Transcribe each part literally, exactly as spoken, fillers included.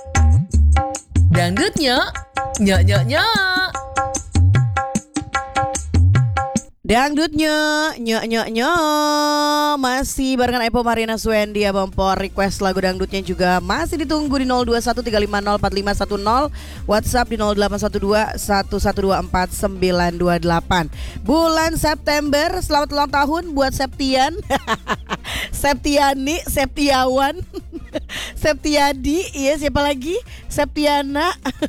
Dangdutnya, nyok nyok nyok. Dangdutnya, nyok nyok nyok. Masih barengan Epo Marina Swendi ya Bompor. Request lagu dangdutnya juga masih ditunggu di nol dua satu tiga lima nol empat lima satu nol. WhatsApp di nol delapan satu dua satu satu dua empat sembilan dua delapan. Bulan September, selamat ulang tahun buat Septian Septiani, Septiawan Septiadi, iya siapa lagi? Septiana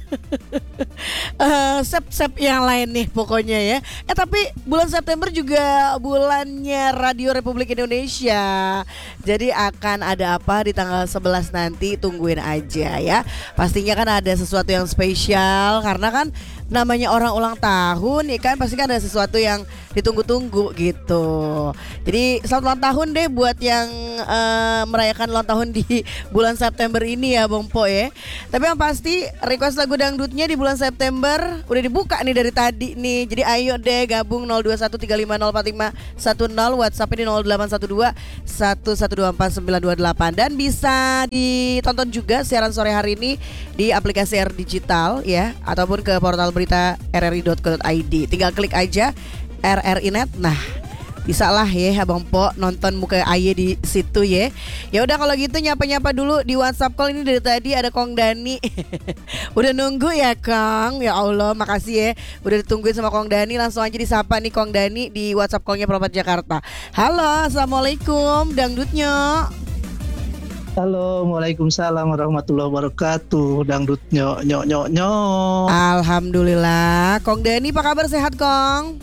uh, Sep-sep yang lain nih pokoknya ya. Eh tapi bulan September juga bulannya Radio Republik Indonesia. Jadi akan ada apa di tanggal sebelas nanti, tungguin aja ya. Pastinya kan ada sesuatu yang spesial, karena kan namanya orang ulang tahun ya kan, pasti kan ada sesuatu yang ditunggu-tunggu gitu. Jadi selamat ulang tahun deh buat yang uh, merayakan ulang tahun di bulan September ini ya Bang Po ya. Tapi yang pasti request lagu dangdutnya di bulan September udah dibuka nih dari tadi nih. Jadi ayo deh gabung nol dua satu tiga lima nol empat lima satu nol, WhatsApp di nol delapan satu dua satu satu dua empat sembilan dua delapan. Dan bisa ditonton juga siaran sore hari ini di aplikasi R Digital ya, ataupun ke portal berita r r i dot co dot i d. Tinggal klik aja R R I Net. Nah, bisa lah ya Abang Po nonton muka Aye di situ ya. Ya udah kalau gitu nyapa-nyapa dulu di WhatsApp call ini dari tadi ada Kong Dani. Udah nunggu ya Kang. Ya Allah, makasih ya. Udah ditungguin sama Kong Dani. Langsung aja disapa nih Kong Dani di WhatsApp callnya Propat Jakarta. Halo, Assalamualaikum dangdutnya. Halo, waalaikumsalam warahmatullahi wabarakatuh. Dangdut nyok nyok nyok nyok. Alhamdulillah. Kong Dani apa kabar, sehat Kong?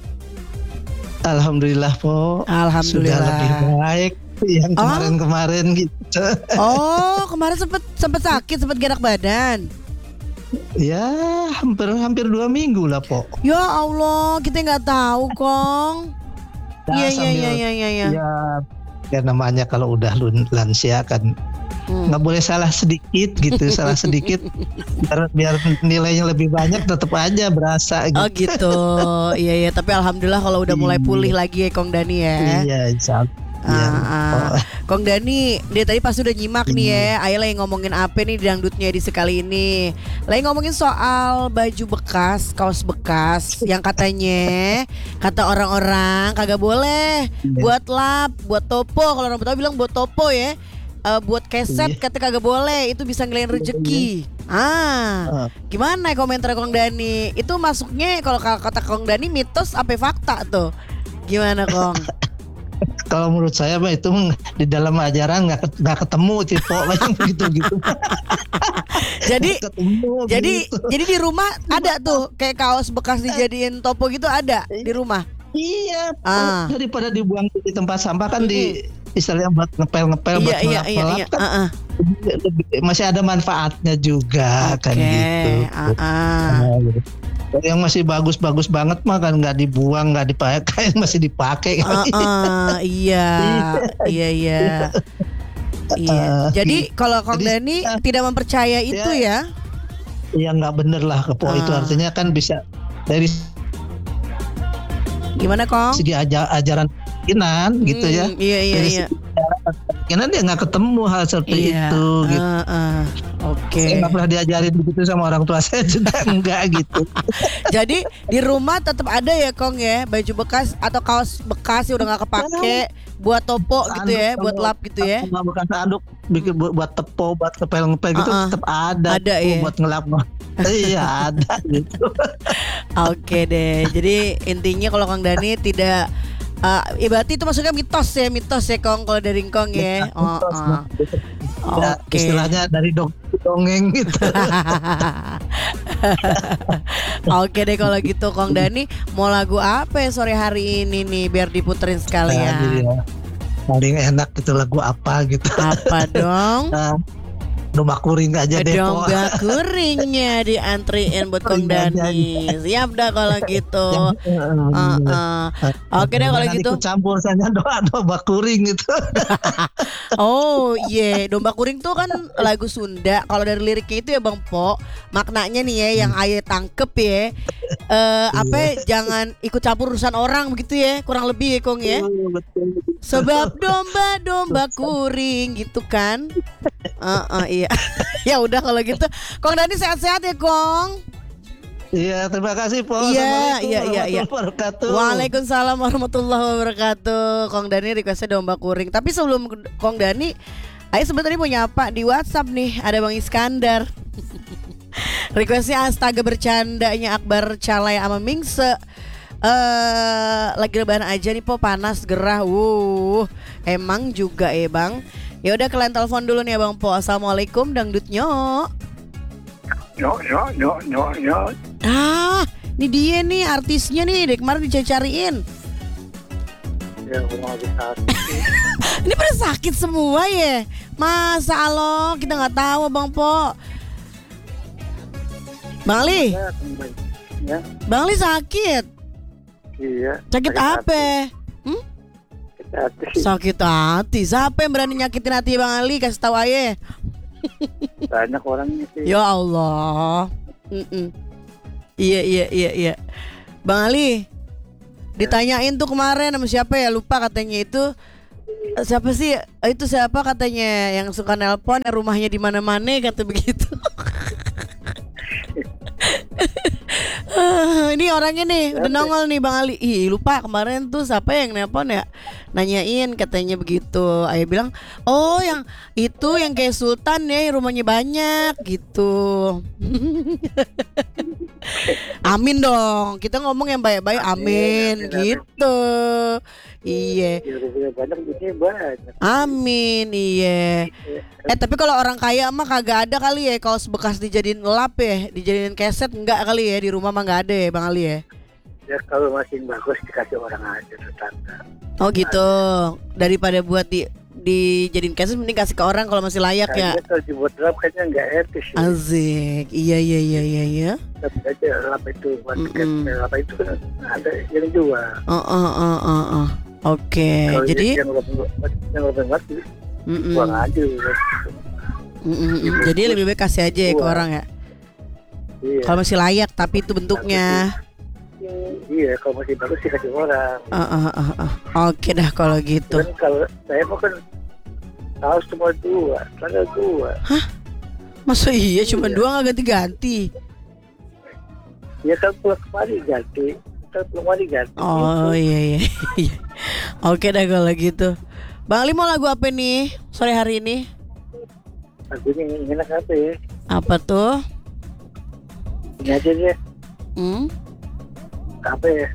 Alhamdulillah Po. Alhamdulillah. Sudah lebih baik yang kemarin-kemarin gitu. Oh, kemarin sempet sempet sakit, sempet gerak badan. Ya, hampir hampir dua minggu lah Po. Ya Allah, kita nggak tahu Kong. Iya iya iya iya iya. Ya, ya namanya kalau udah lansia kan nggak hmm. boleh salah sedikit gitu. Salah sedikit biar, biar nilainya lebih banyak tetap aja berasa gitu. Oh gitu. Iya iya, tapi alhamdulillah kalau udah mulai pulih lagi ya Kong Dani ya. Iya, insyaallah. Ah, ah. Kong Dani, dia tadi pasti udah nyimak nih ya. Ayah lagi ngomongin apa nih di dangdutnya di sekali ini. Lagi ngomongin soal baju bekas, kaos bekas yang katanya kata orang-orang kagak boleh buat lap, buat topo. Kalau orang Betawi bilang buat topo ya. Uh, buat keset kata kagak boleh, itu bisa ngelain rezeki. Ah, gimana komentar Kong Dani? Itu masuknya kalau kata Kong Dani mitos apa fakta tuh? Gimana Kong? Kalau menurut saya mah itu di dalam ajaran nggak nggak ketemu tipe yang begitu-gitu. Jadi ketemu, jadi begitu. jadi di rumah ada tuh kayak kaos bekas dijadiin topo gitu, ada di rumah. Iya, ah. daripada dibuang di tempat sampah kan di istilahnya buat ngepel-ngepel, iya, buat iya, iya, ngelap-ngelap iya. kan uh-uh. masih ada manfaatnya juga. Okay. Kan gitu. uh-uh. Nah, gitu. Yang masih bagus-bagus banget mah kan nggak dibuang, nggak dipakai, masih dipakai. uh-uh. Iya, iya, iya. Iya. Uh, Jadi kalau Kong jadi, Dani uh, tidak mempercaya itu ya? Ya nggak bener lah kepo uh. itu artinya kan bisa dari gimana Kong? Segi aja, ajaran keyakinan gitu hmm, ya. Iya iya dari iya. Keyakinan dia nggak ketemu hal seperti iya. itu gitu. Uh, uh. Oke. Okay. Saya nggak pernah diajarin begitu sama orang tua saya juga enggak gitu. Jadi di rumah tetap ada ya Kong ya, baju bekas atau kaos bekas yang udah nggak kepake buat topo gitu ya, buat lap gitu ya. Bekas aduk bikin buat, buat tepo, buat ngepel-ngepel gitu uh-uh. tetap ada. Ada ya. Buat ngelap. Iya ada gitu. Oke deh. Jadi intinya kalau Kang Dani tidak Uh, ya berarti itu maksudnya mitos ya, mitos ya Kong kalau dari Kong ya. Oh, mitos, oh. Ya, okay. Istilahnya dari dong dongeng gitu. Oke deh kalau gitu Kong Dani, mau lagu apa ya sore hari ini nih biar diputerin sekalian. Nah, ya. Paling enak itu lagu apa gitu. Apa dong? Nah, domba kuring aja deh. Domba kuringnya diantriin buat Kong Dani. Siap dah kalau gitu. uh, uh. Oke deh kalau Jangan gitu. ikut campur saja doa domba kuring itu. Oh iya, domba kuring tuh kan lagu Sunda. Kalau dari liriknya itu ya Bang Po, maknanya nih ya yang Aye tangkep ya. Eh apa ya, jangan ikut campur urusan orang begitu ya, kurang lebih ya Kong ya. Betul. Sebab domba-domba kuring gitu kan. Heeh iya. Ya udah kalau gitu. Kong Dani sehat-sehat ya Kong. Iya, terima kasih Po. Iya, Assalamualaikum iya, iya, iya. warahmatullahi wabarakatuh. Waalaikumsalam warahmatullahi wabarakatuh. Kong Dani requestnya domba kuring. Tapi sebelum Kong Dani, Ayo sebenarnya mau nyapa di WhatsApp nih. Ada Bang Iskandar. Requestnya astaga bercandanya Akbar Calai sama Mingse. Eh lagi rebahan aja nih Po, panas gerah. Wuh, emang juga ya Bang. Ya udah kalian telepon dulu nih ya Bang Po. Assalamualaikum dangdutnya. Yo yo yo yo yo. Ah, ini dia nih artisnya nih, dari kemarin dicari-cariin. Ya mau bisa. Ini pada sakit semua ya. Masa Allah kita nggak tahu Bang Po. Bang Ali, Ya, Bang Ali sakit. iya. Sakit apa? Hmm? Sakit hati. Sakit hati. Siapa yang berani nyakitin hati Bang Ali? Kasih tahu aja. Banyak orangnya sih. Ya Allah. Mm-mm. Iya iya iya iya. Bang Ali, ditanyain tuh kemarin sama siapa ya, lupa katanya itu. Siapa sih itu, siapa katanya yang suka nelpon, yang rumahnya di mana-mana kata begitu. Ah, ini orangnya nih udah nongol nih Bang Ali. Ih lupa kemarin tuh siapa yang nelpon ya, nanyain katanya begitu. Ayah bilang oh yang itu yang kayak Sultan ya, rumahnya banyak gitu. Amin dong, kita ngomong yang baik-baik. Amin, Amin, amin, gitu. Iya. Ya rumahnya banyak, duitnya banyak. Amin, iya. Eh tapi kalau orang kaya mah kagak ada kali ya kaos bekas dijadiin lap ya, dijadiin keset enggak kali ya, di rumah mah enggak ada ya Bang Ali ya. Ya kalau masih bagus dikasih orang aja tetangga. Oh gitu. Daripada buat di dijadiin keset mending kasih ke orang kalau masih layak ya. Kayaknya kalau dibuat lap kayaknya nggak etis ya. Azik. Iya iya iya iya iya. Tapi aja lap itu buat Mm-mm. tiket lap itu kan ada yang jual. Oh oh oh oh oh. Oke. Kalau Jadi yang lebih yang lebih mati mm-mm. buang aja. Mm-mm. Jadi lebih baik kasih aja ya ke Buang. orang ya. Iya. Kalau masih layak tapi itu bentuknya. Iya, kalau masih bagus sih kasih orang. Uh, uh, uh, uh. Oke dah kalau gitu. Dan kalau saya mau kan kaos cuma dua, tanggal dua. Masa iya cuma Iya. dua nggak ganti-ganti? Ya kan pulang kemari ganti, kan pulang kemari ganti. Oh iya iya. iya. Oke dah kalau gitu. Bang Ali mau lagu apa nih sore hari ini? Lagunya enak apa ya? Apa tuh? Ini aja deh, Hmm? apa ya?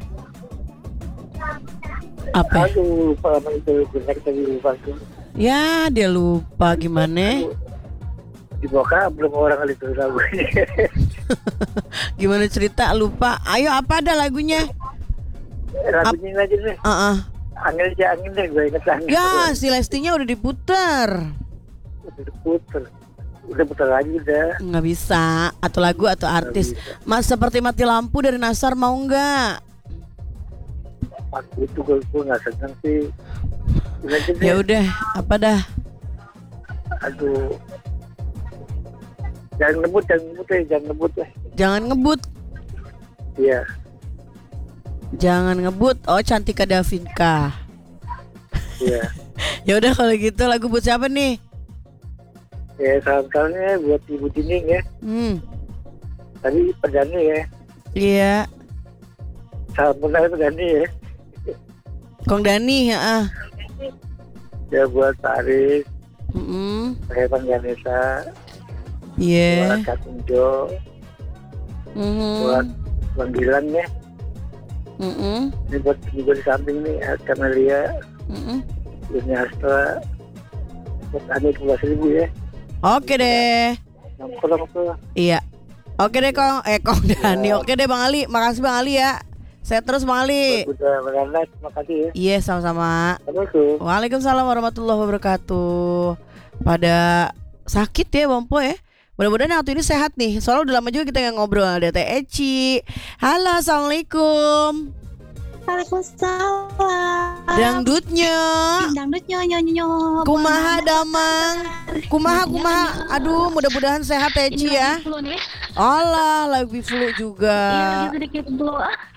Apa? Aduh, lupa sama itu, benar tadi lupa tuh. Ya dia lupa gimana? Dibawa belum orang kali itu lagunya. Gimana cerita lupa? Ayo apa ada lagunya? Lagunya ini aja deh, Uh -uh. angin aja angin deh, gue inget angin. Ya si Lestinya udah diputer. Udah puter, udah puter lagi udah. Nggak bisa. Atau lagu atau artis. Mas seperti mati lampu dari Nasar mau nggak? Aku itu gue gue nggak seneng sih. Ini aja deh. Ya udah apa dah? Aduh. Jangan ngebut, jangan ngebut ya, jangan ngebut ya. Jangan ngebut. Iya. Jangan ngebut. Oh Cantika Davinka. Iya. Ya udah kalau gitu lagu buat siapa nih? Ya salam-salamnya buat Ibu Dining ya. Hmm. Tadi Perdani ya. Iya. Salam kenal Perdani ya. Kong Dani ya. Ah. Ya buat Pak Aris, Mm-mm. Pak Hepan Ganesa, Iya. buat Kak Unjo, Mhm. buat Bang Gilang ya. Mm-mm. Ini buat juga di samping nih, Kamelia, Mm-mm. Dunia Astra, buat Ani dua belas ribu ya. Oke deh. Nongkrong-nongkrong. Iya. Oke deh Kong. Eh Kong Dani. Oke deh Bang Ali. Makasih Bang Ali ya. Saya terus Bang Ali. Udah berangkat, terima kasih ya. Iya sama-sama. Assalamualaikum. Waalaikumsalam warahmatullahi wabarakatuh. Pada sakit ya Bang Po ya. Mudah-mudahan waktu ini sehat nih. Soalnya udah lama juga kita nggak ngobrol. Ada Teh Eci. Halo assalamualaikum. Waalaikumsalam. Dangdutnya. Dangdut nyo nyo nyo. Kumaha damang. Kumaha kumaha. Aduh, mudah-mudahan sehat Teci ya. Flu nih. Allah, lagi flu juga. Iya, lagi sedikit flu.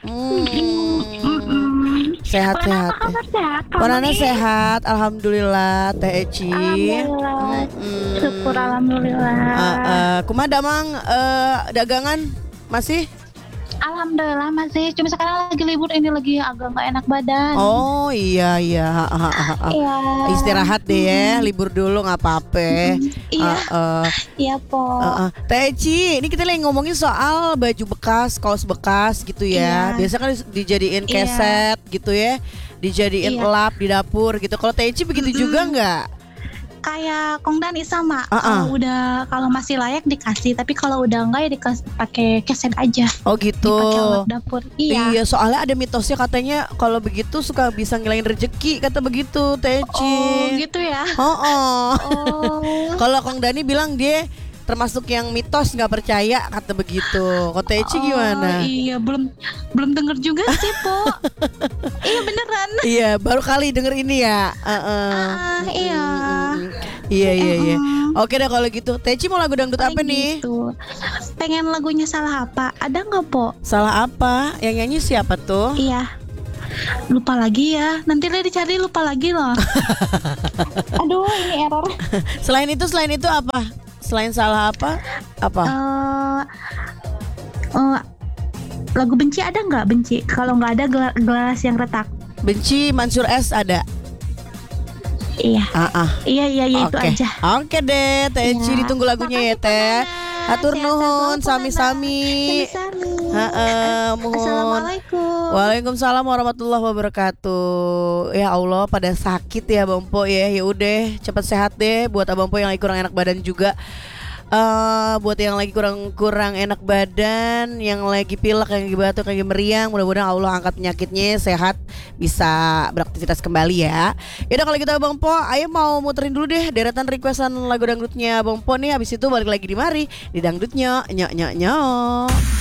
Hmm. Sehat-sehat. Apa kabar sehat? Kamu Wanana nih? sehat, alhamdulillah Teh Eci. Alhamdulillah. Mm-mm. Syukur alhamdulillah. Uh, uh, kumaha damang uh, dagangan masih? Alhamdulillah masih. Cuma sekarang lagi libur ini lagi agak nggak enak badan. Oh iya iya. Ha, ha, ha, ha. Iya. Istirahat deh ya, libur dulu nggak apa-apa. Iya. Uh, uh, Iya po. uh, uh. Teh Eci, ini kita lagi ngomongin soal baju bekas, kaos bekas gitu ya. Iya. Biasa kan dijadiin keset gitu ya, dijadiin Iya. lap di dapur gitu. Kalau Teh Eci begitu juga nggak? Kayak Kong Dani sama. Uh-uh. Kalau udah kalau masih layak dikasih, tapi kalau udah enggak ya dikasih pakai keset aja. Oh gitu. Dipakai alat dapur. Iya. Iya, soalnya ada mitosnya katanya kalau begitu suka bisa ngilangin rezeki, kata begitu Teh Eci. Oh gitu ya. Oh, oh. Oh. Kalau Kang Dani bilang dia termasuk yang mitos nggak percaya, kata begitu. Kok Teh Eci gimana? Oh, iya, belum belum denger juga sih, Po. Iya beneran. Iya, baru kali denger ini ya. Uh-uh. Ah, iya. Iya iya iya. Mm-mm. Oke deh kalau gitu. Teh Eci mau lagu dangdut apa Kayak nih? gitu. Pengen lagunya salah apa? Ada nggak, Po? Salah apa? Yang nyanyi siapa tuh? Iya. Lupa lagi ya. Nanti lah dicari lupa lagi loh. Aduh, ini error. Selain itu selain itu apa? Selain salah apa? Apa? Eh, eh, lagu benci ada nggak benci? Kalau nggak ada gel- gelas yang retak. Benci Mansur S ada? Iya. Ah ah. Iya iya iya itu Oke. aja. Oke deh, Teh Eci Iya. ditunggu lagunya ya, Makasih, Teh. Pamana. Hatur Sehat-sehat nuhun, selalu, sami-sami. Pamana. Sami-sami. Heeh, mohon. Assalamualaikum. Waalaikumsalam warahmatullahi wabarakatuh. Ya Allah, pada sakit ya Bang Po ya. Ya udah, cepat sehat deh buat Abang Po yang lagi kurang enak badan juga. Eh, buat yang lagi kurang-kurang enak badan, yang lagi pilek, yang lagi batuk, yang lagi meriang, mudah-mudahan Allah angkat penyakitnya, sehat, bisa beraktivitas kembali ya. Yaudah kalau gitu Abang Po, ayo mau muterin dulu deh deretan requestan lagu dangdutnya Abang Po nih. Habis itu balik lagi di mari di dangdutnya nyok nyok nyok.